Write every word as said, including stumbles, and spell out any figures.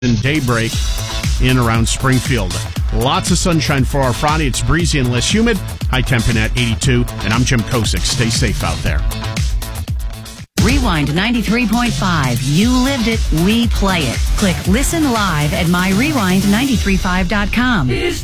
and daybreak in around Springfield. Lots of sunshine for our Friday. It's breezy and less humid. High temperature at eighty-two. And I'm Jim Kosick. Stay safe out there. Rewind ninety-three point five. You lived it. We play it. Click listen live at my rewind nine three five dot com.